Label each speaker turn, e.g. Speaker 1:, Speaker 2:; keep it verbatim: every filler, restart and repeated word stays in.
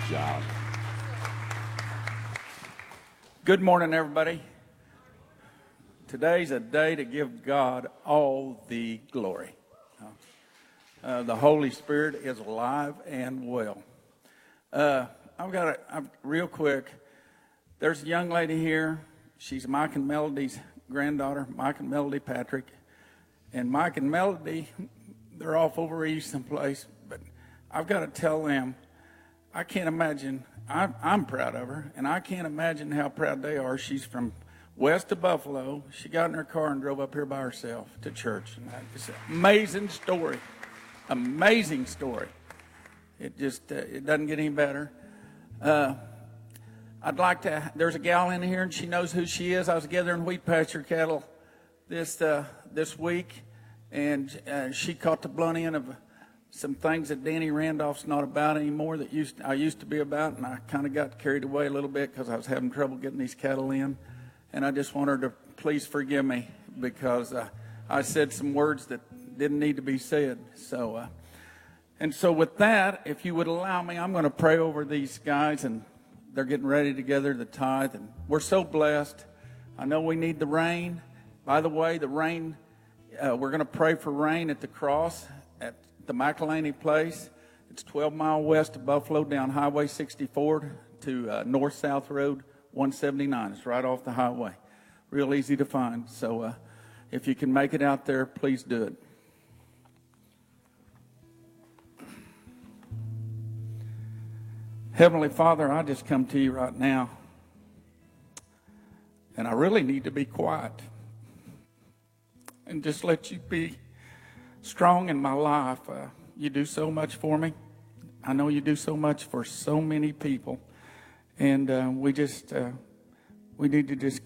Speaker 1: job.
Speaker 2: Good morning, everybody. Today's a day to give God all the glory. Uh, the Holy Spirit is alive and well. Uh, I've got a, I'm, real quick, there's a young lady here. She's Mike and Melody's granddaughter, Mike and Melody Patrick. And Mike and Melody, they're off over east someplace, but I've got to tell them, I can't imagine, I'm, I'm proud of her, and I can't imagine how proud they are. She's from west of Buffalo. She got in her car and drove up here by herself to church. And it's an amazing story, amazing story. It just, uh, it doesn't get any better. Uh, I'd like to, there's a gal in here, and she knows who she is. I was gathering wheat pasture cattle this uh, this week, and uh, she caught the blunt end of some things that Danny Randolph's not about anymore that used I used to be about, and I kind of got carried away a little bit because I was having trouble getting these cattle in, and I just want her to please forgive me because uh, I said some words that didn't need to be said. So, uh, and so with that, if you would allow me, I'm going to pray over these guys, and they're getting ready to gather the tithe, and we're so blessed. I know we need the rain. By the way, the rain, uh, we're going to pray for rain at the cross at the McElhaney place. It's twelve mile west of Buffalo down Highway sixty-four to uh, North-South Road one seventy-nine. It's right off the highway. Real easy to find. So uh, if you can make it out there, please do it. Heavenly Father, I just come to you right now, and I really need to be quiet and just let you be strong in my life. Uh, you do so much for me. I know you do so much for so many people, and uh, we just uh, we need to just